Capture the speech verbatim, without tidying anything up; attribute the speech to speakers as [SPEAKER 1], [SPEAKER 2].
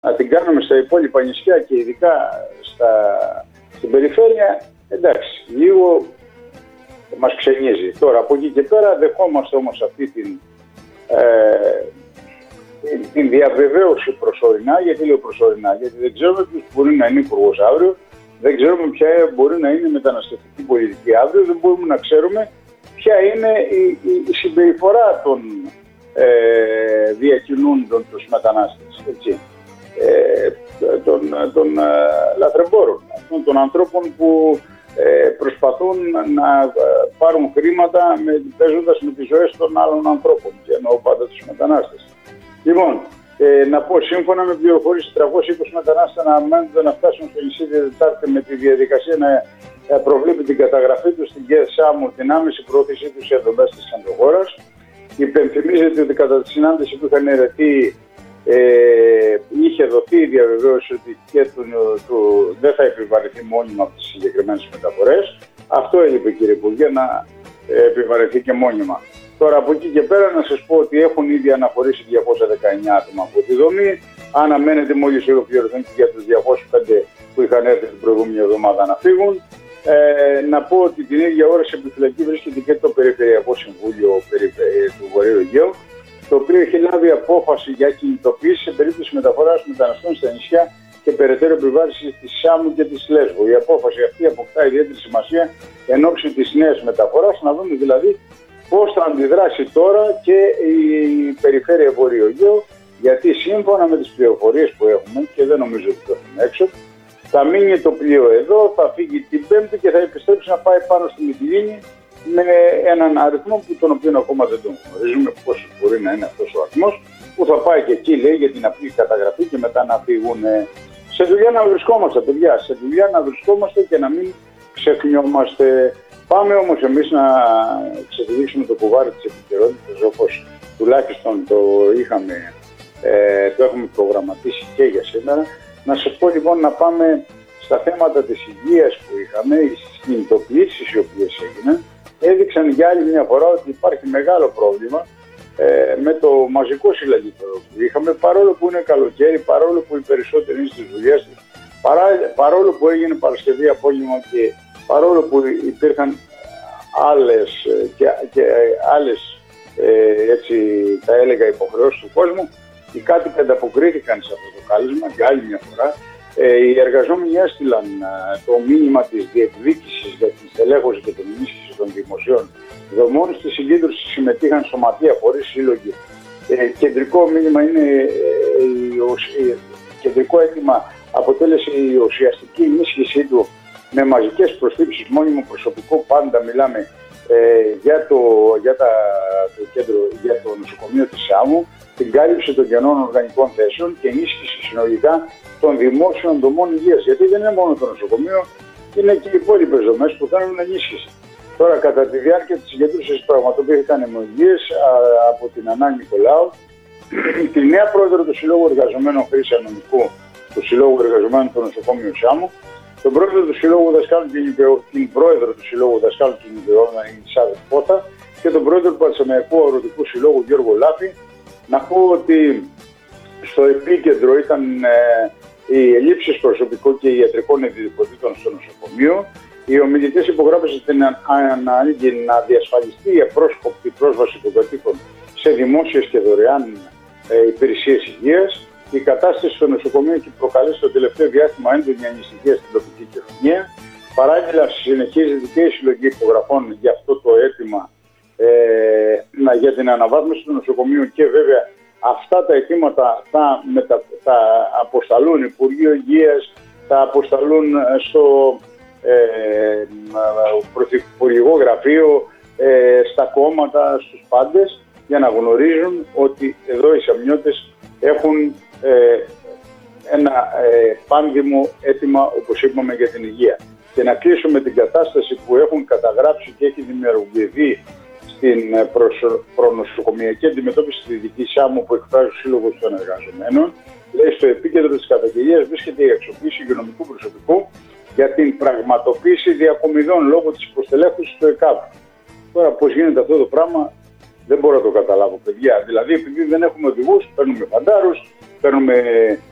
[SPEAKER 1] να την κάνουμε στα υπόλοιπα νησιά και ειδικά στα, στην περιφέρεια, εντάξει, λίγο μας ξενίζει. Τώρα από εκεί και πέρα δεχόμαστε όμως αυτή την, ε, την, την διαβεβαίωση προσωρινά. Γιατί λέω προσωρινά? Γιατί δεν ξέρουμε ποιος μπορεί να είναι υπουργός αύριο, δεν ξέρουμε ποια μπορεί να είναι η μεταναστευτική πολιτική αύριο, δεν μπορούμε να ξέρουμε ποια είναι η, η, η συμπεριφορά των ε, διακινούντων τους μετανάστες, έτσι. Ε, των, των ε, λαθρεμπόρων, αυτών των ανθρώπων που ε, προσπαθούν να πάρουν χρήματα με, παίζοντας με τις ζωές των άλλων ανθρώπων, και εννοώ πάντα τους μετανάστες. Λοιπόν, ε, να πω, σύμφωνα με πληροφορίες, τριακόσιοι είκοσι μετανάστες αναμένονται να φτάσουν στο νησί τη Δετάρτη, με τη διαδικασία να ε, προβλέπει την καταγραφή τους στην ΚΕΣΑΜΟΥ, την άμεση πρόθεσή τους σε εντολές της Αντοχώρας. Υπενθυμίζεται ότι κατά τη συνάντηση που είχαν ερεθεί Ε, είχε δοθεί η διαβεβαίωση ότι και του, του, δεν θα επιβαρυνθεί μόνιμα από τις συγκεκριμένες μεταφορές. Αυτό έλειπε, κύριε Υπουργέ, να ε, επιβαρυνθεί και μόνιμα. Τώρα από εκεί και πέρα να σας πω ότι έχουν ήδη αναχωρήσει διακόσια δεκαεννιά άτομα από τη δομή. Αναμένεται μόλις ολοκληρωθούν και για τους διακόσιους πέντε που είχαν έρθει την προηγούμενη εβδομάδα να φύγουν. Ε, να πω ότι την ίδια ώρα σε επιφυλακή βρίσκεται και το Περιφερειακό Συμβούλιο του Βορείου Αιγαίου, το οποίο έχει λάβει απόφαση για κινητοποίηση σε περίπτωση μεταφοράς μεταναστών στα νησιά και περαιτέρω επιβάρυνση της Σάμου και της Λέσβου. Η απόφαση αυτή αποκτά ιδιαίτερη σημασία εν ώψη της νέας μεταφοράς, να δούμε δηλαδή πώς θα αντιδράσει τώρα και η Περιφέρεια Βορείου Αιγαίου, γιατί σύμφωνα με τις πληροφορίες που έχουμε, και δεν νομίζω ότι το έχουμε έξω, θα μείνει το πλοίο εδώ, θα φύγει την Πέμπτη και θα επιστρέψει να πάει πάνω στη Μυτιλήνη, με έναν αριθμό που τον οποίο ακόμα δεν τον γνωρίζουμε πόσο μπορεί να είναι αυτός ο αριθμός, που θα πάει και εκεί, λέει, για την απλή καταγραφή και μετά να φύγουν. Σε δουλειά να βρισκόμαστε, παιδιά, σε δουλειά να βρισκόμαστε και να μην ξεχνιόμαστε. Πάμε όμως εμείς να ξεφυλίξουμε το κουβάρι της επικαιρότητας, όπως τουλάχιστον το είχαμε, ε, το έχουμε προγραμματίσει και για σήμερα. Να σας πω λοιπόν να πάμε στα θέματα της υγείας που είχαμε, οι κινητοποιήσεις οι οποίες έγιναν, έδειξαν για άλλη μια φορά ότι υπάρχει μεγάλο πρόβλημα ε, με το μαζικό συλλαλητήριο που είχαμε, παρόλο που είναι καλοκαίρι, παρόλο που οι περισσότεροι είναι στις δουλειές τους, παρά, παρόλο που έγινε Παρασκευή απόγευμα και παρόλο που υπήρχαν άλλες και, και άλλες ε, έτσι θα έλεγα υποχρεώσεις του κόσμου, οι κάτοικοι ανταποκρίθηκαν σε αυτό το κάλεσμα για άλλη μια φορά. Ε, οι εργαζόμενοι έστειλαν ε, το μήνυμα της διεκδίκησης για την στελέχωση και την ενίσχυση των δημοσίων δομών. Στη συγκέντρωση συμμετείχαν σωματεία, φορείς, σύλλογοι. Ε, κεντρικό μήνυμα είναι, ε, η, ε, κεντρικό αίτημα αποτέλεσε η ουσιαστική ενίσχυσή του με μαζικές προσθήκες μόνιμο προσωπικό. Πάντα μιλάμε ε, για, το, για, τα, το κέντρο, για το νοσοκομείο της Σάμου, την κάλυψη των κενών οργανικών θέσεων και ενίσχυση συνολικά των δημόσιων δομών υγείας. Γιατί δεν είναι μόνο το νοσοκομείο, είναι και οι υπόλοιπες δομές που θέλουν ενίσχυση. Τώρα, κατά τη διάρκεια της συγκέντρωσης πραγματοποιήθηκαν αιμολογίες από την Ανά Νικολάου, τη νέα πρόεδρο του Συλλόγου Εργαζομένων Χρήση Ανομικού, του Συλλόγου Εργαζομένων του Νοσοκομείου Σάμου, τον πρόεδρο του Συλλόγου Δασκάλου και την πρόεδρο του Συλλόγου Δασκάλου και Νικαιώνα, η Σάββα Πότα, και τον πρόεδρο του Παρσεμαϊκού Αγροτικού Συλλόγου Γιώργο Λάφη. Να πω ότι στο επίκεντρο ήταν ε, οι ελλείψεις προσωπικού και ιατρικών ειδικοτήτων στο νοσοκομείο. Οι ομιλητές υπογράφησαν την ανάγκη να διασφαλιστεί η απρόσκοπτη πρόσβαση των κατοίκων σε δημόσιες και δωρεάν ε, υπηρεσίες υγείας. Η κατάσταση στο νοσοκομείο έχει προκαλέσει το τελευταίο διάστημα έντονη ανησυχία στην τοπική κοινωνία. Παράλληλα, συνεχίζεται και η συλλογή υπογραφών για αυτό το αίτημα ε, για την αναβάθμιση του νοσοκομείου, και βέβαια αυτά τα αιτήματα θα, μετα... θα αποσταλούν Υπουργείο Υγείας, θα αποσταλούν στο ε, Πρωθυπουργικό Γραφείο, ε, στα κόμματα, στους πάντες, για να γνωρίζουν ότι εδώ οι Σαμιώτες έχουν ε, ένα ε, πάνδημο αίτημα, όπως είπαμε, για την υγεία. Και να κλείσουμε την κατάσταση που έχουν καταγράψει και έχει δημιουργηθεί στην προνοσοκομιακή αντιμετώπιση στη Δυτική Σάμου που εκφράζει ο Σύλλογος των Εργαζομένων. Λέει, στο επίκεντρο της καταγγελίας βρίσκεται η αξιοποίηση υγειονομικού προσωπικού για την πραγματοποίηση διακομιδών λόγω της προστελέχωσης του ΕΚΑΒ. Τώρα, πώς γίνεται αυτό το πράγμα, δεν μπορώ να το καταλάβω, παιδιά. Δηλαδή, επειδή δεν έχουμε οδηγούς, παίρνουμε φαντάρους, παίρνουμε